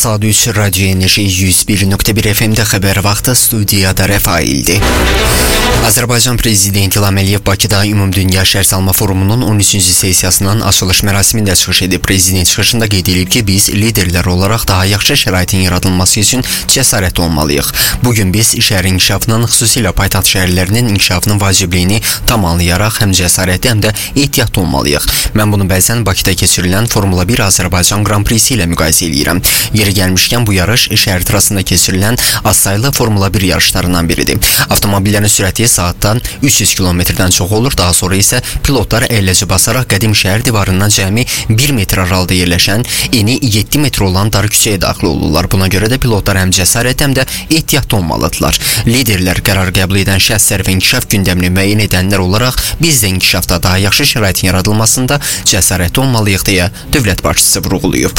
saat 3 Radyo Enerji 101.1 FM'de haber vaxtı studiyada Rəfaildir. Azərbaycan Prezidenti İlham Əliyev Bakıda Ümumdünya Şərsalma Forumunun 13-cü sessiyasının açılış mərasimində çıxış edib. Prezident çıxışında qeyd edib ki, biz liderlər olaraq daha yaxşı şəraitin yaradılması üçün cəsarətli olmalıyıq. Bugün biz şəhər inkişafının, xüsusilə paytaxt şəhərlərinin inkişafının vacibliyini tam anlayaraq həm cəsarətli, həm də ehtiyatlı olmalıyıq. Mən bunu bəzən Bakıda keçirilən Formula 1 Azərbaycan Grand Prix'si ilə müqayisə edirəm. Yeri gəlmişkən bu yarış şəhər trasında keçirilən azsaylı Formula 1 yarışlarından biridir. Avtomobillərin sürəti saatdan 300 kilometrdən çox olur. Daha sonra isə pilotlar əyləci basaraq qədim şəhər divarından cəmi 1 metr aralıda yerləşən, eni 7 metr olan dar küçəyə daxil olurlar. Buna görə də pilotlar həm cəsarət, həm də ehtiyatlı olmalıdırlar. Liderlər qərar qəbul edən şəxslər və inkişaf gündəmini müəyyən edənlər olaraq biz də inkişafda daha yaxşı şəraitin yaradılmasında cəsarətli olmalıyıq deyə dövlət başçısı vurğulayıb.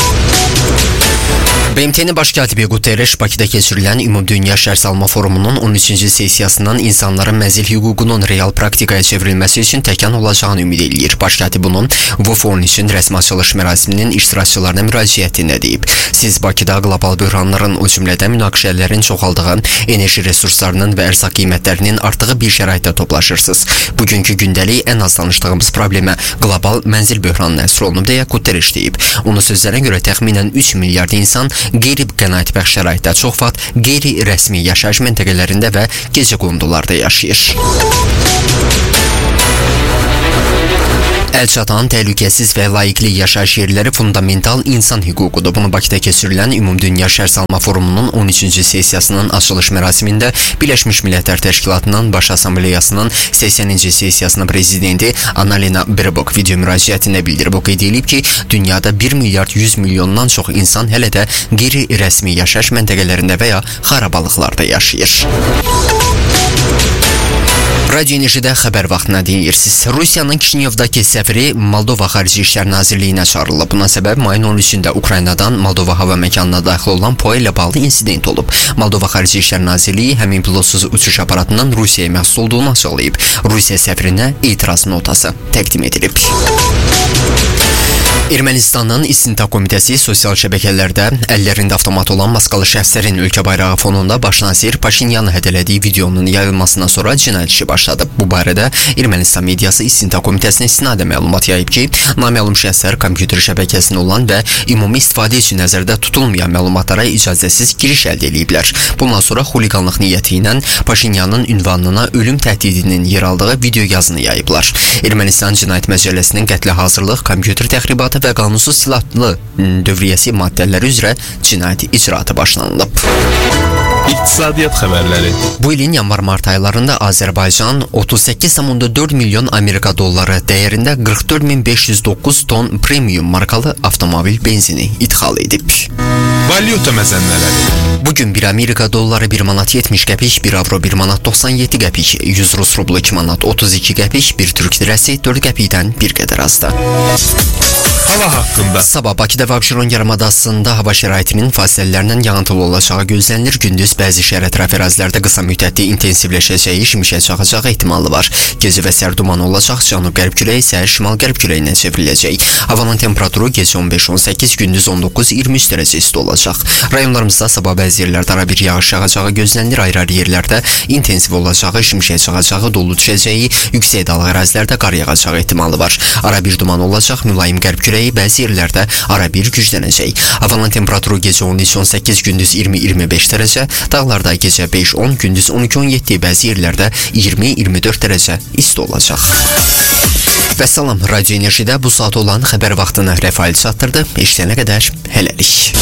BMT-nin baş katibi Guterres Bakıda keçirilən Ümumdünya Şərsalma Forumunun 13-cü sessiyasından insanların mənzil hüququnun real praktikaya çevrilməsi üçün təkan olacağını ümid edir. Baş katib bunun bu forum üçün rəsmi açılış mərasiminin iştirakçılarına müraciətində deyib. Siz Bakıda qlobal böhranların, o cümlədən münaqişələrin çoxaldığı, enerji resurslarının və ərzaq qiymətlərinin artdığı bir şəraitdə toplaşırsınız. Bugünkü gündəlik ən az danışdığımız problemə qlobal mənzil böhranı nəsr olunub deyə Guterres deyib. Onun sözlərinə görə təxminən 3 milyard insan qeyri-qənaətbəxş şəraitdə, çox vaxt qeyri-rəsmi yaşayış məntəqələrində və gecə qondularda yaşayır. Əlçatan, təhlükəsiz və layiqli yaşayış yerləri fundamental insan hüququdur. Bunu Bakıda keçirilən Ümumdünya Şərsalma Forumunun 13-cü sessiyasının açılış mərasimində Birləşmiş Millətlər Təşkilatının Baş Assambleyasının 80-ci sessiyasının prezidenti Annalena Baerbock video müraciətində bildirib. O qeyd edib ki, dünyada 1 milyard 100 milyondan çox insan hələ də qeyri-rəsmi yaşayış məntəqələrində və ya xarabalıqlarda yaşayır. Radyo Enerjidə xəbər vaxtına dinləyirsiniz. Rusiyanın Kişinyevdəki səfiri Moldova Xarici İşlər Nazirliyinə çağırılıb. Buna səbəb mayın 13-də Ukraynadan Moldova hava məkanına daxil olan POE ilə bağlı insident olub. Moldova Xarici İşlər Nazirliyi həmin pilotsuz uçuş aparatının Rusiyaya məxsus olduğunu açıqlayıb. Rusiya səfirinə etiraz notası təqdim edilib. Ermənistanın İstintaq Komitəsi sosial şəbəkələrdə əllərində avtomat olan maskalı şəxslərin ölkə bayrağı fonunda baş nazir Paşinyanı hədələdiyi videonun yayılmasından sonra cinayət işi başladı. Bu barədə Ermənistan mediası İstintaq Komitəsinə istinadən məlumat yayıb ki, naməlum şəxslər kompüter şəbəkəsində olan və ümumi istifadə üçün nəzərdə tutulmayan məlumatlara icazəsiz giriş əldə ediblər. Bundan sonra xuliqanlıq niyyəti ilə Paşinyanın ünvanına ölüm təhdidinin yer aldığı video yazını yayıblar. Ermənistan Cinayət Məcəlləsinin qətlə hazırlıq, kompüter təxribatı və qanunsuz silahlı dövriyyəsi maddələri üzrə cinayət icraatı başlanılıb. İqtisadiyyat xəbərləri. Bu ilin yanvar-mart aylarında Azərbaycan 38,4 milyon Amerika dolları dəyərində 44.509 ton premium markalı avtomobil benzini idxal edib. Valyuta məzənləri. Bugün 1 Amerika dolları 1 manat 70 qəpik, 1 avro 1 manat 97 qəpik, 100 Rus rublu 2 manat 32 qəpik, 1 Türk lirəsi 4 qəpikdən bir qədər azdır. Hava haqqında. Sabah Bakıda və Abşeron yarımadasında hava şəraitinin fasilələrlə yağıntılı olacağı gözlənilir. Gündüz bəzi şəhər ətraf ərazilərdə qısa müddətli intensivləşəcəyi, şimşək çaxacağı ehtimalı var. Gecə və səhər duman olacaq, cənub-qərb küləyi səhər şimal-qərb küləyinə çevriləcək. Havanın temperaturu gecə 15-18, gündüz 19-23 dərəcə isti olacaq. Rayonlarımızda sabah bəzi yerlərdə ara bir yağış yağacağı gözlənilir. Ayrı-ayrı yerlərdə intensiv olacağı, şimşək çaxacağı, dolu düşəcəyi, yüksək dağlıq ərazilərdə qar yağacağı ehtimalı var. Ara bir duman olacaq, mülayim qərb küləyi bəzi yerlərdə ara bir güclənəcək. Havanın temperaturu gecə 13-18, gündüz 20-25 dərəcə, dağlarda gecə 5-10, gündüz 12-17, bəzi yerlərdə 20-24 dərəcə isti olacaq. Və salam, Radyo Enerjidə bu saat olan xəbər vaxtını Rəfail çatdırdı. Eşidənə qədər hələlik.